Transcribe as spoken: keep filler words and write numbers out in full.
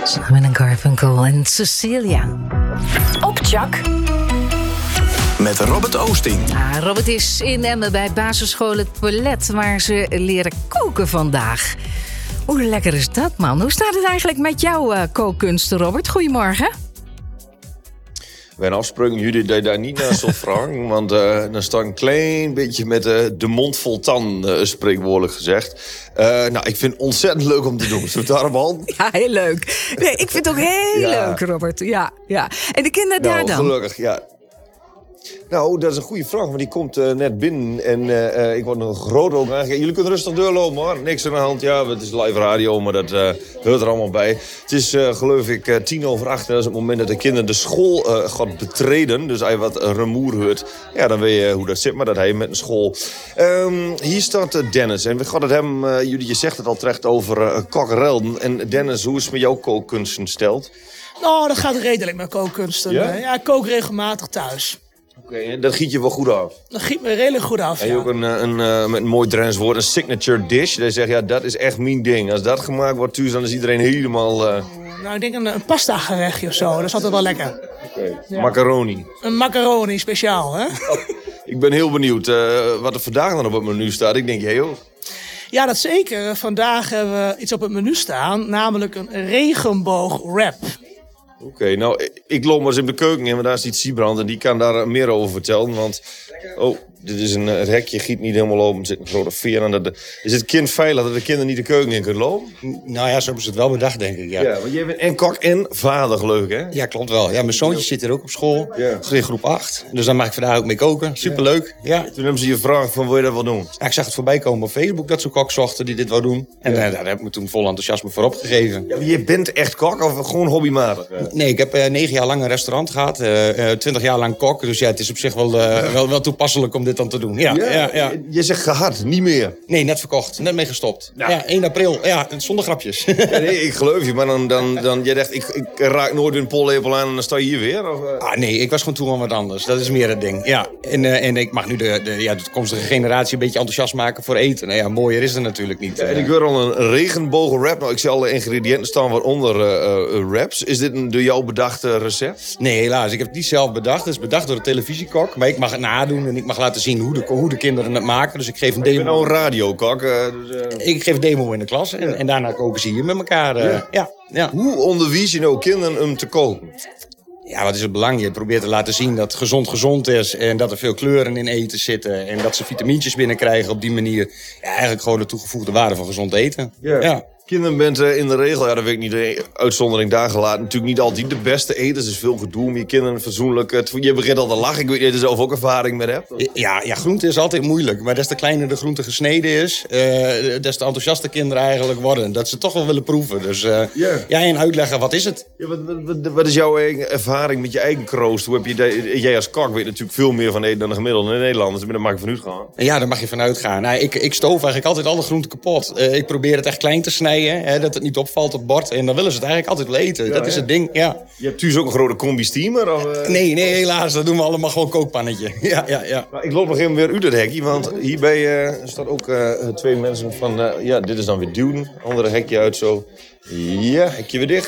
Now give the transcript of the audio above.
Simon Garfunkel en Cecilia. Op Chak. Met Robert Oosting. Ah, Robert is in Emmen bij basisschool Het Toilet, waar ze leren koken vandaag. Hoe lekker is dat, man? Hoe staat het eigenlijk met jouw uh, kookkunsten, Robert? Goedemorgen. Bij een afspraak, jullie dat daar niet naar zo vragen. Want uh, dan sta ik een klein beetje met uh, de mond vol tanden, uh, spreekwoordelijk gezegd. Uh, nou, ik vind het ontzettend leuk om te doen. Zullen we het daarop aan? Ja, heel leuk. Nee, ik vind het ook heel ja. leuk, Robert. Ja, ja. En de kinderen nou, daar dan? Gelukkig, ja. Nou, dat is een goede vraag, want die komt uh, net binnen. En uh, uh, ik word nog groot ook aangegeven. Jullie kunnen rustig doorlopen, hoor. Niks aan de hand. Ja, het is live radio, maar dat uh, hoort er allemaal bij. Het is, uh, geloof ik, uh, tien over acht. En dat is het moment dat de kinderen de school uh, gaat betreden. Dus als je wat rumoer hoort, ja, dan weet je hoe dat zit. Maar dat hij met een school. Um, hier staat uh, Dennis. En we gaan het hem, uh, jullie, je zegt het al terecht, over uh, kokkerelden. En Dennis, hoe is het met jouw kookkunsten stelt? Nou, dat gaat redelijk met kookkunsten. Ja? Ja, ik kook regelmatig thuis. Oké, okay, dat giet je wel goed af. Dat giet me redelijk goed af, en ja. je ook een, een, een, met een mooi Drents woord, een signature dish. Dat je zegt, ja, dat is echt mijn ding. Als dat gemaakt wordt thuis, dan is iedereen helemaal... Uh... Nou, ik denk een, een pasta gerechtje of zo. Dat is altijd wel lekker. Oké, okay. ja. Macaroni. Een macaroni speciaal, hè? Oh, ik ben heel benieuwd uh, wat er vandaag dan op het menu staat. Ik denk, hé, joh. Ja, dat zeker. Vandaag hebben we iets op het menu staan, namelijk een regenboogwrap. Oké, okay, nou, ik loop maar eens in de keuken in, maar daar is iets Siebrand en die kan daar meer over vertellen. Want, oh, dit is een, het hekje giet niet helemaal open, er zit een grote veer aan. De, is het kind veilig dat de kinderen niet de keuken in kunnen lopen? Nou ja, zo hebben ze het wel bedacht, denk ik, ja. Ja, want jij bent en kok en vader, leuk, hè? Ja, klopt wel. Ja, mijn zoontje zit hier ook op school, ja. in groep acht. Dus daar mag ik vandaag ook mee koken, superleuk. Ja. Ja. Toen hebben ze je gevraagd van, wil je dat wel doen? Ja, ik zag het voorbij komen op Facebook, dat ze kok zochten die dit wou doen. En ja. uh, daar heb ik me toen vol enthousiasme voor opgegeven. Ja, je bent echt kok of gewoon hobbymatig? Nee, ik heb uh, negen jaar lang een restaurant gehad, uh, uh, twintig jaar lang kok. Dus ja, het is op zich wel, uh, wel, wel toepasselijk om dit dan te doen. Ja, ja, ja, ja. Je zegt gehad, niet meer. Nee, net verkocht, net mee gestopt. Ja, ja één april, ja, zonder grapjes. Ja, nee, ik geloof je, maar dan, dan, dan jij dacht, ik, ik raak nooit een pollepel aan en dan sta je hier weer? Of, uh... Ah, nee, ik was gewoon toe aan wat anders. Dat is meer het ding. Ja, en, uh, en ik mag nu de, de, ja, de toekomstige generatie een beetje enthousiast maken voor eten. Nou ja, mooier is het natuurlijk niet. Ja, en ik hoor al een regenbogenwrap. Nou, ik zie alle ingrediënten staan waaronder uh, uh, wraps. Is dit een door jou bedachte recept? Nee, helaas. Ik heb het niet zelf bedacht. Het is bedacht door de televisiekok. Maar ik mag het nadoen en ik mag laten zien hoe de, hoe de kinderen het maken. Dus ik geef een demo. Ik ben nou een radiokok. Uh, dus, uh... Ik geef een demo in de klas. En, ja. en daarna koken ze hier met elkaar. Uh, ja. Ja, ja. Hoe onderwijs je nou kinderen om te koken? Ja, wat is het belang? Je probeert te laten zien dat gezond gezond is. En dat er veel kleuren in eten zitten. En dat ze vitamintjes binnenkrijgen op die manier. Ja, eigenlijk gewoon de toegevoegde waarde van gezond eten. Ja. Ja. Kinderen bent uh, in de regel, ja, dat weet ik niet, de uitzondering daar gelaten. Natuurlijk niet altijd de beste eters. Er is veel gedoe om je kinderen fatsoenlijk. Uh, je begint al te lachen. Ik weet niet of je er zelf ook ervaring mee hebt. Ja, ja, groente is altijd moeilijk. Maar des te kleiner de groente gesneden is, uh, des te enthousiaster kinderen eigenlijk worden. Dat ze toch wel willen proeven. Dus uh, yeah. ja, en uitleggen, wat is het? Ja, wat, wat, wat is jouw eigen ervaring met je eigen kroost? Hoe heb je de, jij als kok weet natuurlijk veel meer van eten dan de gemiddelde Nederlanders. Daar mag je vanuit gaan. Ja, daar mag je vanuit gaan. Nou, ik, ik stoof eigenlijk altijd alle groenten kapot. Uh, ik probeer het echt klein te snijden, hè, dat het niet opvalt op het bord. En dan willen ze het eigenlijk altijd wel eten. Ja, dat is het ding, ja. Je hebt thuis ook een grote combi-steamer? Of, uh... Nee, nee, helaas. Dat doen we allemaal gewoon kookpannetje. Ja, ja, ja. Nou, ik loop nog even weer uit het hekje, want hierbij uh, staat ook uh, twee mensen van... Uh, ja, dit is dan weer duwen. Andere hekje uit zo. Ja, hekje weer dicht.